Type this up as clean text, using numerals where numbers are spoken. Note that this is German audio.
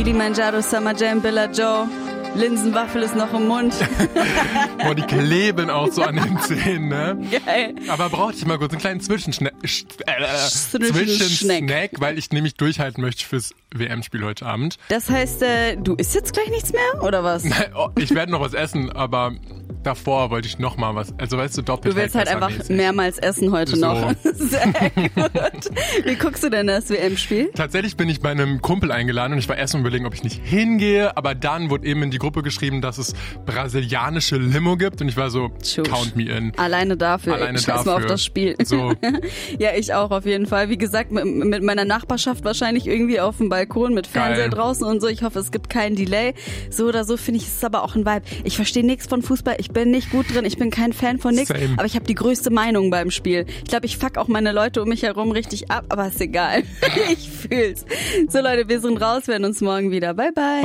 Kilimanjaro, Summer Jam, Billa Joe. Linsenwaffel ist noch im Mund. Boah, die kleben auch so an den Zähnen, ne? Geil. Aber brauchte ich mal kurz einen kleinen Zwischensnack, weil ich nämlich durchhalten möchte fürs WM-Spiel heute Abend. Das heißt, du isst jetzt gleich nichts mehr, oder was? Nein, ich werde noch was essen, aber davor wollte ich noch mal was. Also weißt du, doppelt. Du willst halt einfach mehrmals essen heute noch. Sehr gut. Wie guckst du denn das WM-Spiel? Tatsächlich bin ich bei einem Kumpel eingeladen und ich war erst mal überlegen, ob ich nicht hingehe, aber dann wurde eben in die Gruppe geschrieben, dass es brasilianische Limo gibt und ich war so, count me in. Alleine dafür. Scheiß mal auf das Spiel. So. Ja, ich auch auf jeden Fall. Wie gesagt, mit meiner Nachbarschaft wahrscheinlich irgendwie auf dem Balkon mit Fernseher draußen und so. Ich hoffe, es gibt keinen Delay. So oder so finde ich, es ist aber auch ein Vibe. Ich verstehe nichts von Fußball. Ich bin nicht gut drin. Ich bin kein Fan von nichts. Aber ich habe die größte Meinung beim Spiel. Ich glaube, ich fuck auch meine Leute um mich herum richtig ab, aber ist egal. Ich fühl's. So Leute, wir sind raus. Wir sehen uns morgen wieder. Bye, bye.